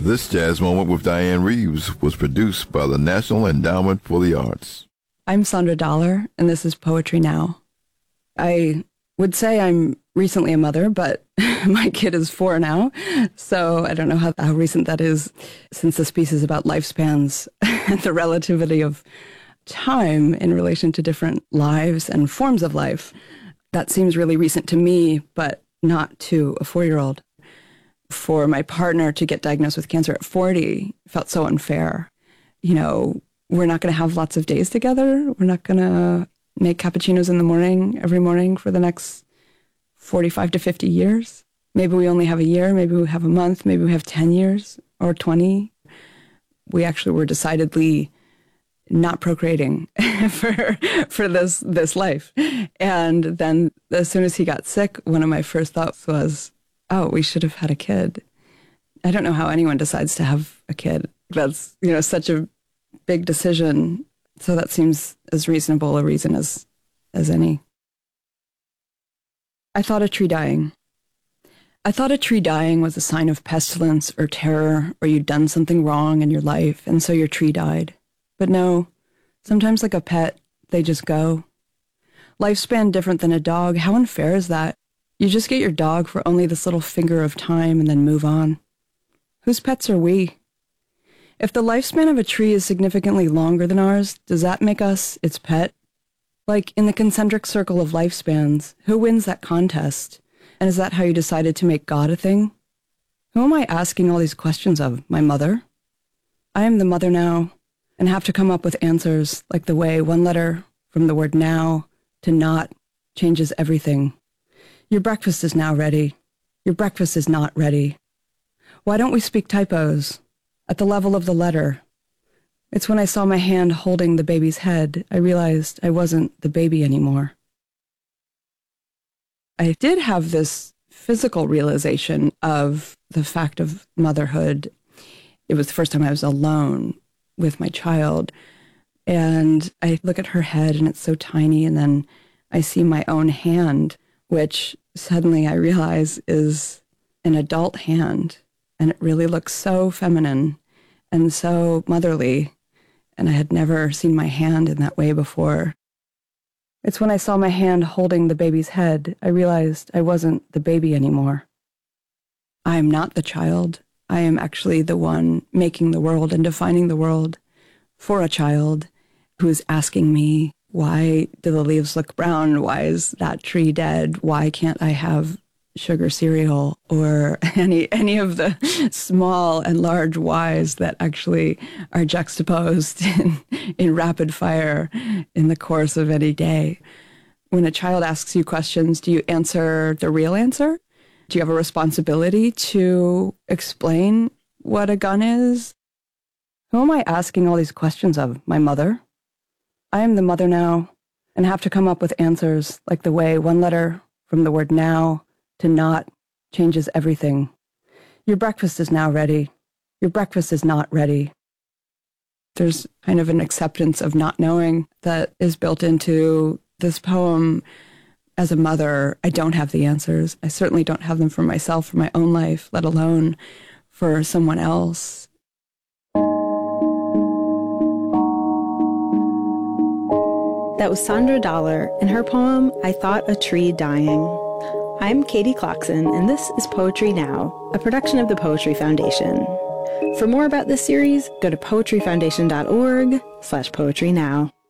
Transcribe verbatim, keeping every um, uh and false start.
This Jazz Moment with Diane Reeves was produced by the National Endowment for the Arts. I'm Sandra Dollar, and this is Poetry Now. I would say I'm recently a mother, but my kid is four now, so I don't know how, how recent that is, since this piece is about lifespans and the relativity of time in relation to different lives and forms of life. That seems really recent to me, but not to a four-year-old. For my partner to get diagnosed with cancer at forty felt so unfair. You know, we're not going to have lots of days together. We're not going to make cappuccinos in the morning, every morning for the next forty-five to fifty years. Maybe we only have a year, maybe we have a month, maybe we have ten years or twenty. We actually were decidedly not procreating for for this this life. And then as soon as he got sick, one of my first thoughts was, oh, we should have had a kid. I don't know how anyone decides to have a kid. That's, you know, such a big decision. So that seems as reasonable a reason as as any. I thought a tree dying. I thought a tree dying was a sign of pestilence or terror, or you'd done something wrong in your life, and so your tree died. But no, sometimes like a pet, they just go. Lifespan different than a dog. How unfair is that? You just get your dog for only this little finger of time and then move on. Whose pets are we? If the lifespan of a tree is significantly longer than ours, does that make us its pet? Like in the concentric circle of lifespans, who wins that contest? And is that how you decided to make God a thing? Who am I asking all these questions of? My mother? I am the mother now, and have to come up with answers like the way one letter from the word now to not changes everything. Your breakfast is now ready. Your breakfast is not ready. Why don't we speak typos? At the level of the letter. It's when I saw my hand holding the baby's head, I realized I wasn't the baby anymore. I did have this physical realization of the fact of motherhood. It was the first time I was alone with my child. And I look at her head and it's so tiny, and then I see my own hand, which suddenly I realize is an adult hand, and it really looks so feminine and so motherly, and I had never seen my hand in that way before. It's when I saw my hand holding the baby's head, I realized I wasn't the baby anymore. I am not the child. I am actually the one making the world and defining the world for a child who is asking me, why do the leaves look brown? Why is that tree dead? Why can't I have sugar cereal? Or any any of the small and large whys that actually are juxtaposed in, in rapid fire in the course of any day. When a child asks you questions, do you answer the real answer? Do you have a responsibility to explain what a gun is? Who am I asking all these questions of? My mother? I am the mother now, and have to come up with answers like the way one letter from the word now to not changes everything. Your breakfast is now ready. Your breakfast is not ready. There's kind of an acceptance of not knowing that is built into this poem. As a mother, I don't have the answers. I certainly don't have them for myself, for my own life, let alone for someone else. That was Sandra Dollar in her poem, I Thought a Tree Dying. I'm Katie Clarkson, and this is Poetry Now, a production of the Poetry Foundation. For more about this series, go to poetryfoundation.org slash poetry now.